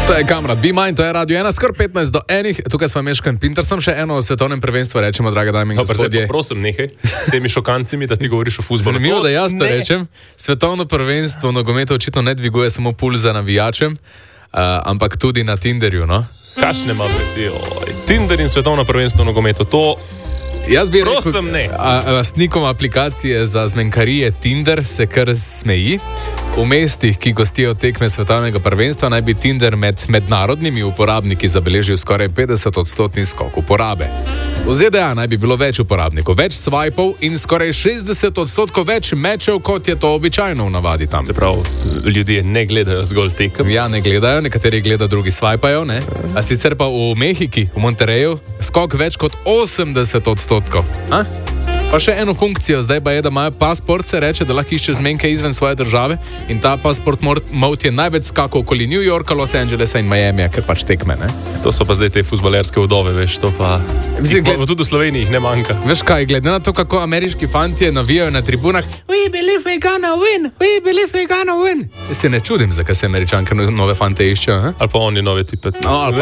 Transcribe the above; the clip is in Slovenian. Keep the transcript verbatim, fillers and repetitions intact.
To je Kamrat, Be Mine, to je Radio ena, skoro petnajst do enih, tukaj smo Meško in Pinter, sem še eno o svetovnem prvenstvu, rečemo, draga dame in gospodje. Prosim, nehaj s temi šokantnimi, da ti govoriš o fuzbolu. Zanimivo, da jaz to rečem. Svetovno prvenstvo nogometu očitno ne dviguje samo pulza navijačem, uh, ampak tudi na Tinderju, no? Kašne ima biti, Tinder in svetovno prvenstvo nogometu, to... Jaz bi rekel, prosim, ne. Lastnikom aplikacije za zmenkarije Tinder se kar smeji. V mestih, ki gostijo tekme svetovnega prvenstva, naj bi Tinder med mednarodnimi uporabniki zabeležil skoraj petdeset odstotni skok uporabe. V Z D A naj bi bilo več uporabnikov, več swipov in skoraj šestdeset odstotkov več mečev, kot je to običajno v navadi tam. Se pravi, ljudje ne gledajo zgolj tekem. Ja, ne gledajo, nekateri gledajo, drugi swipajo, ne? A sicer pa v Mehiki, v Monterreju, skok več kot osemdeset odstotkov. Ha? Pa še eno funkcijo, zdaj pa je, da imajo pasport, se reče, da lahko išče zmenke izven svoje države in ta pasport mode je največ skakal okoli New Yorka, Los Angelesa in Miamija, ker pač tekme, ne? To so pa zdaj te fuzbalerske vdove, veš, to pa... Mislim, gled... Tudi v Sloveniji jih ne manjka. Veš kaj, glede na to, kako ameriški fantje navijajo na tribunah, we believe we gonna win, we believe we gonna win. Jaz se ne čudim, zakaj se američanke nove fante iščejo, he? Ali pa oni nove tipe. No, ali